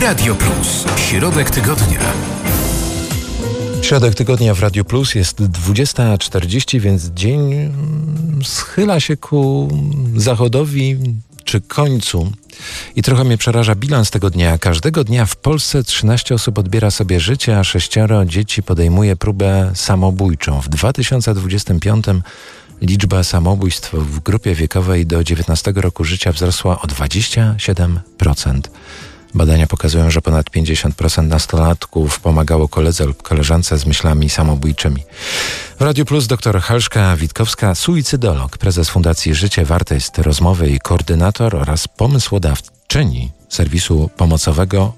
Radio Plus. Środek tygodnia. Środek tygodnia w Radio Plus jest 20:40, więc dzień schyla się ku zachodowi czy końcu. I trochę mnie przeraża bilans tego dnia. Każdego dnia w Polsce 13 osób odbiera sobie życie, a 6 dzieci podejmuje próbę samobójczą. W 2025 liczba samobójstw w grupie wiekowej do 19 roku życia wzrosła o 27%. Badania pokazują, że ponad 50% nastolatków pomagało koledze lub koleżance z myślami samobójczymi. W Radiu Plus dr Halszka Witkowska, suicydolog, prezes Fundacji Życie Warte jest rozmowy i koordynator oraz pomysłodawczyni serwisu pomocowego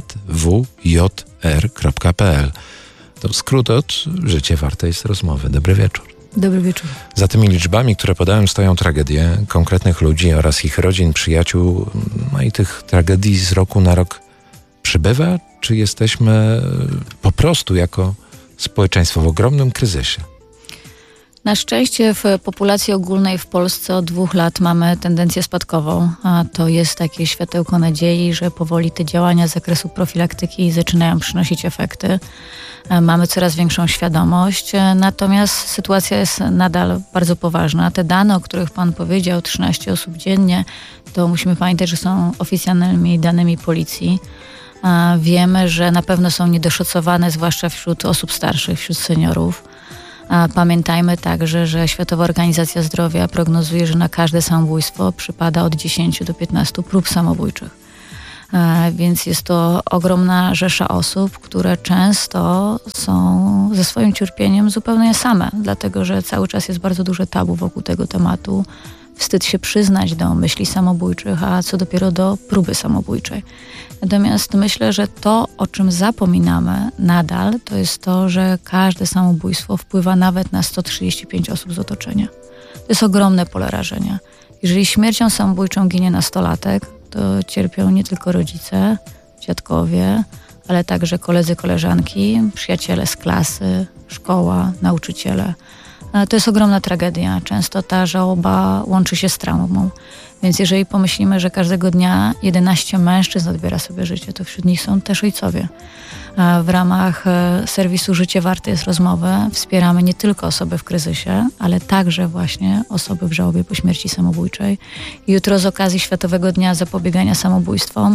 zwjr.pl. To skrót od Życie Warte jest rozmowy. Dobry wieczór. Dobry wieczór. Za tymi liczbami, które podałem, stoją tragedie konkretnych ludzi oraz ich rodzin, przyjaciół. No i tych tragedii z roku na rok przybywa? Czy jesteśmy po prostu jako społeczeństwo w ogromnym kryzysie? Na szczęście w populacji ogólnej w Polsce od 2 lat mamy tendencję spadkową, a to jest takie światełko nadziei, że powoli te działania z zakresu profilaktyki zaczynają przynosić efekty. Mamy coraz większą świadomość, natomiast sytuacja jest nadal bardzo poważna. Te dane, o których Pan powiedział, 13 osób dziennie, to musimy pamiętać, że są oficjalnymi danymi policji. Wiemy, że na pewno są niedoszacowane, zwłaszcza wśród osób starszych, wśród seniorów. Pamiętajmy także, że Światowa Organizacja Zdrowia prognozuje, że na każde samobójstwo przypada od 10 do 15 prób samobójczych. Więc jest to ogromna rzesza osób, które często są ze swoim cierpieniem zupełnie same, dlatego że cały czas jest bardzo duże tabu wokół tego tematu. Wstyd się przyznać do myśli samobójczych, a co dopiero do próby samobójczej. Natomiast myślę, że to, o czym zapominamy nadal, to jest to, że każde samobójstwo wpływa nawet na 135 osób z otoczenia. To jest ogromne pole rażenia. Jeżeli śmiercią samobójczą ginie nastolatek, to cierpią nie tylko rodzice, dziadkowie, ale także koledzy, koleżanki, przyjaciele z klasy, szkoła, nauczyciele. To jest ogromna tragedia. Często ta żałoba łączy się z traumą. Więc jeżeli pomyślimy, że każdego dnia 11 mężczyzn odbiera sobie życie, to wśród nich są też ojcowie. W ramach serwisu Życie Warte jest rozmowy wspieramy nie tylko osoby w kryzysie, ale także właśnie osoby w żałobie po śmierci samobójczej. Jutro z okazji Światowego Dnia Zapobiegania Samobójstwom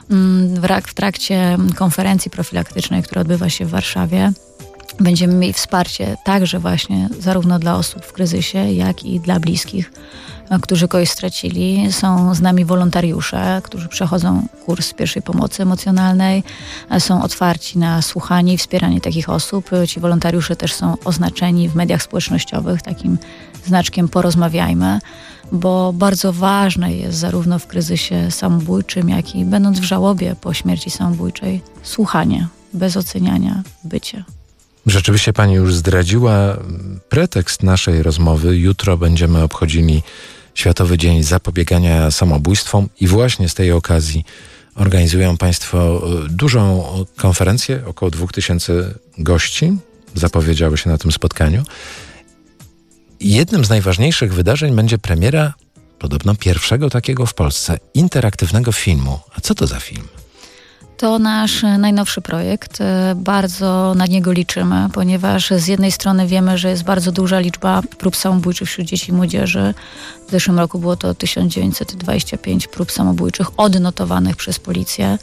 w trakcie konferencji profilaktycznej, która odbywa się w Warszawie, będziemy mieli wsparcie także właśnie zarówno dla osób w kryzysie, jak i dla bliskich, którzy kogoś stracili. Są z nami wolontariusze, którzy przechodzą kurs pierwszej pomocy emocjonalnej, są otwarci na słuchanie i wspieranie takich osób. Ci wolontariusze też są oznaczeni w mediach społecznościowych takim znaczkiem porozmawiajmy, bo bardzo ważne jest zarówno w kryzysie samobójczym, jak i będąc w żałobie po śmierci samobójczej słuchanie, bez oceniania, bycie. Rzeczywiście Pani już zdradziła pretekst naszej rozmowy. Jutro będziemy obchodzili Światowy Dzień Zapobiegania Samobójstwom i właśnie z tej okazji organizują Państwo dużą konferencję, około 2000 gości zapowiedziały się na tym spotkaniu. Jednym z najważniejszych wydarzeń będzie premiera podobno pierwszego takiego w Polsce interaktywnego filmu. A co to za film? To nasz najnowszy projekt. Bardzo na niego liczymy, ponieważ z jednej strony wiemy, że jest bardzo duża liczba prób samobójczych wśród dzieci i młodzieży. W zeszłym roku było to 1925 prób samobójczych odnotowanych przez policję.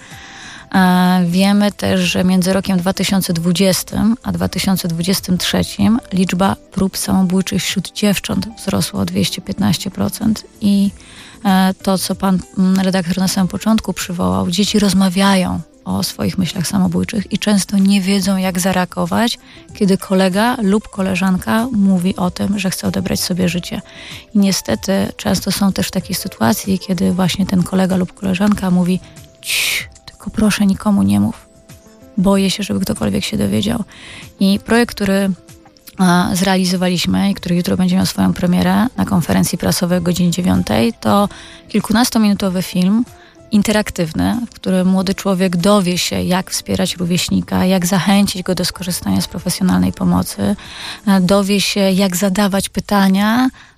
Wiemy też, że między rokiem 2020 a 2023 liczba prób samobójczych wśród dziewcząt wzrosła o 215% i to, co pan redaktor na samym początku przywołał, dzieci rozmawiają o swoich myślach samobójczych i często nie wiedzą, jak zareagować, kiedy kolega lub koleżanka mówi o tym, że chce odebrać sobie życie. I niestety często są też takie sytuacje, kiedy właśnie ten kolega lub koleżanka mówi: tylko proszę nikomu nie mów. Boję się, żeby ktokolwiek się dowiedział. I projekt, który zrealizowaliśmy i który jutro będzie miał swoją premierę na konferencji prasowej o godzinie 9, to kilkunastominutowy film interaktywny, w którym młody człowiek dowie się, jak wspierać rówieśnika, jak zachęcić go do skorzystania z profesjonalnej pomocy, dowie się, jak zadawać pytania,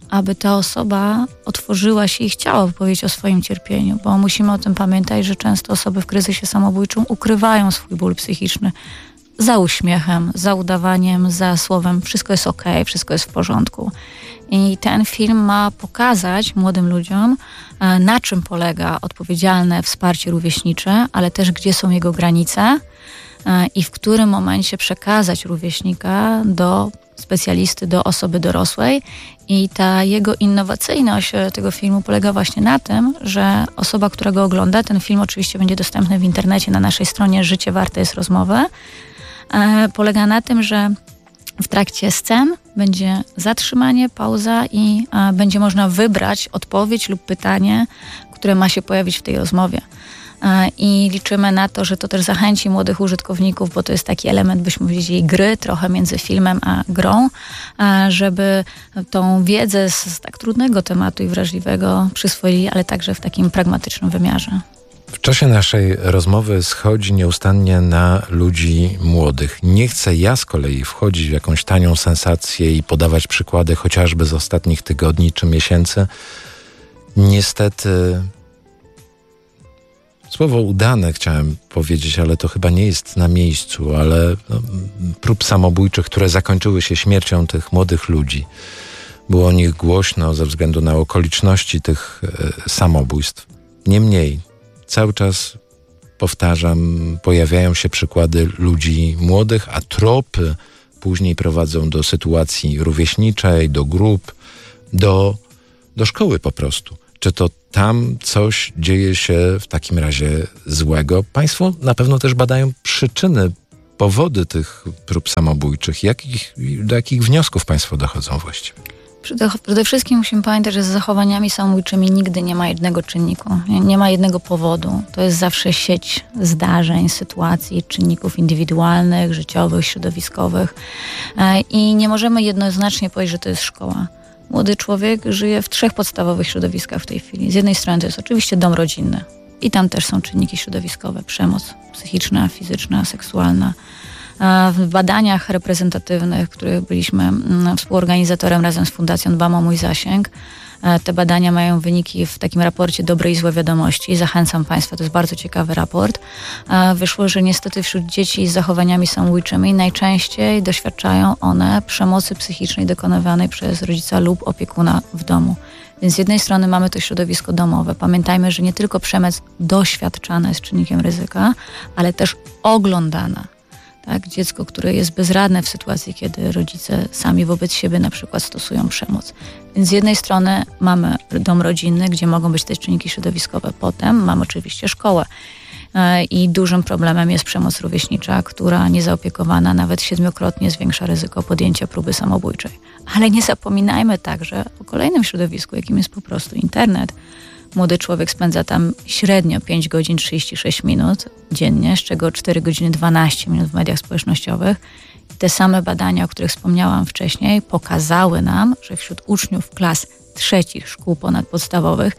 aby ta osoba otworzyła się i chciała powiedzieć o swoim cierpieniu, bo musimy o tym pamiętać, że często osoby w kryzysie samobójczym ukrywają swój ból psychiczny za uśmiechem, za udawaniem, za słowem wszystko jest okej, wszystko jest w porządku. I ten film ma pokazać młodym ludziom, na czym polega odpowiedzialne wsparcie rówieśnicze, ale też gdzie są jego granice i w którym momencie przekazać rówieśnika do specjalisty, do osoby dorosłej. I ta jego innowacyjność tego filmu polega właśnie na tym, że osoba, która go ogląda, ten film oczywiście będzie dostępny w internecie na naszej stronie Życie warte jest rozmowy, polega na tym, że w trakcie scen będzie zatrzymanie, pauza i będzie można wybrać odpowiedź lub pytanie, które ma się pojawić w tej rozmowie. I liczymy na to, że to też zachęci młodych użytkowników, bo to jest taki element, byśmy powiedzieli, gry trochę między filmem a grą, żeby tą wiedzę z tak trudnego tematu i wrażliwego przyswoili, ale także w takim pragmatycznym wymiarze. W czasie naszej rozmowy schodzi nieustannie na ludzi młodych. Nie chcę ja z kolei wchodzić w jakąś tanią sensację i podawać przykłady chociażby z ostatnich tygodni czy miesięcy. Niestety słowo udane chciałem powiedzieć, ale to chyba nie jest na miejscu, ale prób samobójczych, które zakończyły się śmiercią tych młodych ludzi. Było o nich głośno ze względu na okoliczności tych samobójstw. Niemniej cały czas powtarzam, pojawiają się przykłady ludzi młodych, a tropy później prowadzą do sytuacji rówieśniczej, do grup, do szkoły po prostu. Czy to tam coś dzieje się w takim razie złego? Państwo na pewno też badają przyczyny, powody tych prób samobójczych. Do jakich wniosków Państwo dochodzą właściwie? Przede wszystkim musimy pamiętać, że z zachowaniami samobójczymi nigdy nie ma jednego czynniku, nie ma jednego powodu. To jest zawsze sieć zdarzeń, sytuacji, czynników indywidualnych, życiowych, środowiskowych i nie możemy jednoznacznie powiedzieć, że to jest szkoła. Młody człowiek żyje w 3 podstawowych środowiskach w tej chwili. Z jednej strony to jest oczywiście dom rodzinny i tam też są czynniki środowiskowe, przemoc psychiczna, fizyczna, seksualna. W badaniach reprezentatywnych, których byliśmy współorganizatorem razem z Fundacją Dbam o mój zasięg, te badania mają wyniki w takim raporcie Dobre i złe wiadomości. Zachęcam Państwa, to jest bardzo ciekawy raport. Wyszło, że niestety wśród dzieci z zachowaniami samobójczymi najczęściej doświadczają one przemocy psychicznej dokonywanej przez rodzica lub opiekuna w domu. Więc z jednej strony mamy to środowisko domowe. Pamiętajmy, że nie tylko przemoc doświadczana jest czynnikiem ryzyka, ale też oglądana. Tak, dziecko, które jest bezradne w sytuacji, kiedy rodzice sami wobec siebie na przykład stosują przemoc. Więc z jednej strony mamy dom rodzinny, gdzie mogą być te czynniki środowiskowe. Potem mamy oczywiście szkołę. I dużym problemem jest przemoc rówieśnicza, która niezaopiekowana nawet 7-krotnie zwiększa ryzyko podjęcia próby samobójczej. Ale nie zapominajmy także o kolejnym środowisku, jakim jest po prostu internet. Młody człowiek spędza tam średnio 5 godzin 36 minut dziennie, z czego 4 godziny 12 minut w mediach społecznościowych. I te same badania, o których wspomniałam wcześniej, pokazały nam, że wśród uczniów klas 3 szkół ponadpodstawowych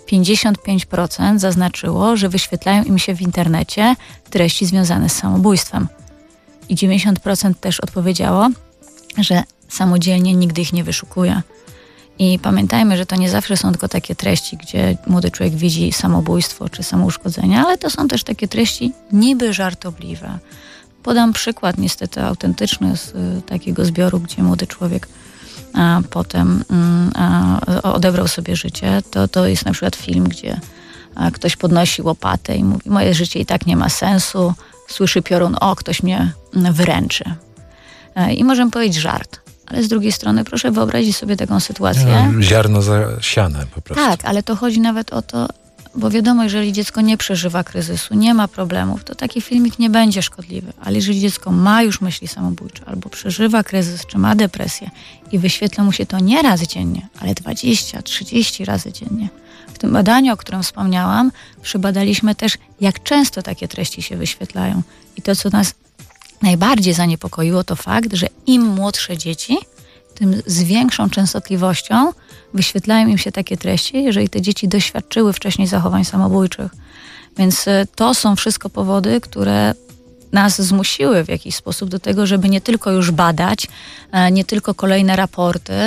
55% zaznaczyło, że wyświetlają im się w internecie treści związane z samobójstwem. I 90% też odpowiedziało, że samodzielnie nigdy ich nie wyszukuje. I pamiętajmy, że to nie zawsze są tylko takie treści, gdzie młody człowiek widzi samobójstwo czy samouszkodzenie, ale to są też takie treści niby żartobliwe. Podam przykład niestety autentyczny z takiego zbioru, gdzie młody człowiek potem odebrał sobie życie. To jest na przykład film, gdzie ktoś podnosi łopatę i mówi: moje życie i tak nie ma sensu, słyszy piorun, o, ktoś mnie wyręczy. I możemy powiedzieć żart. Ale z drugiej strony proszę wyobrazić sobie taką sytuację. Ziarno zasiane po prostu. Tak, ale to chodzi nawet o to, bo wiadomo, jeżeli dziecko nie przeżywa kryzysu, nie ma problemów, to taki filmik nie będzie szkodliwy. Ale jeżeli dziecko ma już myśli samobójcze, albo przeżywa kryzys, czy ma depresję i wyświetla mu się to nie raz dziennie, ale 20-30 razy dziennie. W tym badaniu, o którym wspomniałam, przebadaliśmy też, jak często takie treści się wyświetlają. I to, co nas najbardziej zaniepokoiło, to fakt, że im młodsze dzieci, tym z większą częstotliwością wyświetlają im się takie treści, jeżeli te dzieci doświadczyły wcześniej zachowań samobójczych. Więc to są wszystko powody, które nas zmusiły w jakiś sposób do tego, żeby nie tylko już badać, nie tylko kolejne raporty,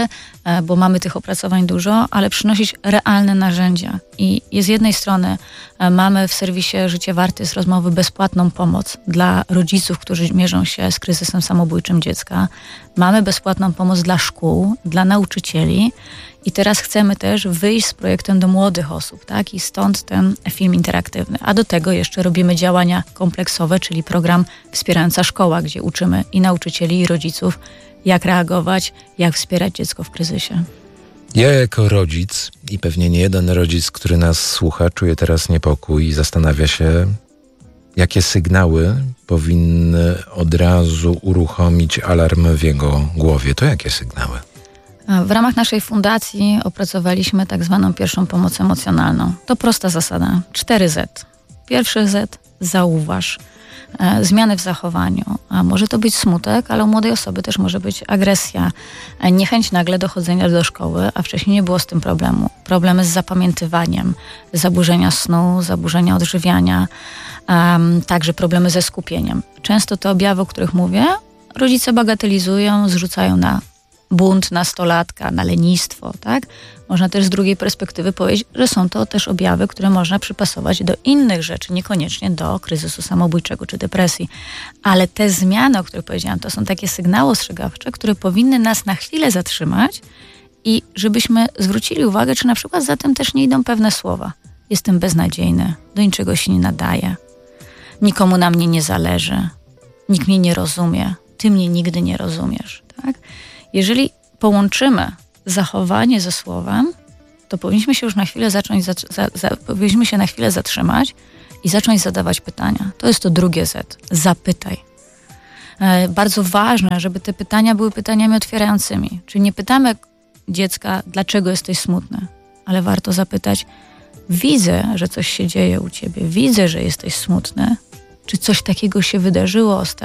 bo mamy tych opracowań dużo, ale przynosić realne narzędzia. I z jednej strony mamy w serwisie Życie Warte jest rozmowy bezpłatną pomoc dla rodziców, którzy mierzą się z kryzysem samobójczym dziecka. Mamy bezpłatną pomoc dla szkół, dla nauczycieli i teraz chcemy też wyjść z projektem do młodych osób, tak? I stąd ten film interaktywny. A do tego jeszcze robimy działania kompleksowe, czyli program Wspierająca Szkoła, gdzie uczymy i nauczycieli, i rodziców, jak reagować, jak wspierać dziecko w kryzysie. Ja jako rodzic i pewnie nie jeden rodzic, który nas słucha, czuje teraz niepokój i zastanawia się, jakie sygnały powinny od razu uruchomić alarm w jego głowie. To jakie sygnały? W ramach naszej fundacji opracowaliśmy tak zwaną pierwszą pomoc emocjonalną. To prosta zasada. 4Z. Pierwszy Z, zauważ. Zmiany w zachowaniu. A może to być smutek, ale u młodej osoby też może być agresja, niechęć nagle do chodzenia do szkoły, a wcześniej nie było z tym problemu. Problemy z zapamiętywaniem, zaburzenia snu, zaburzenia odżywiania, także problemy ze skupieniem. Często te objawy, o których mówię, rodzice bagatelizują, zrzucają na bunt nastolatka, na lenistwo, tak? Można też z drugiej perspektywy powiedzieć, że są to też objawy, które można przypasować do innych rzeczy, niekoniecznie do kryzysu samobójczego czy depresji. Ale te zmiany, o których powiedziałam, to są takie sygnały ostrzegawcze, które powinny nas na chwilę zatrzymać i żebyśmy zwrócili uwagę, czy na przykład za tym też nie idą pewne słowa. Jestem beznadziejny, do niczego się nie nadaję, nikomu na mnie nie zależy, nikt mnie nie rozumie, ty mnie nigdy nie rozumiesz, tak? Jeżeli połączymy zachowanie ze słowem, to powinniśmy się już na chwilę powinniśmy się na chwilę zatrzymać i zacząć zadawać pytania. To jest to drugie Z. Zapytaj. Bardzo ważne, żeby te pytania były pytaniami otwierającymi. Czyli nie pytamy dziecka, dlaczego jesteś smutny, ale warto zapytać, widzę, że coś się dzieje u ciebie, widzę, że jesteś smutny. Czy coś takiego się wydarzyło ostatnio?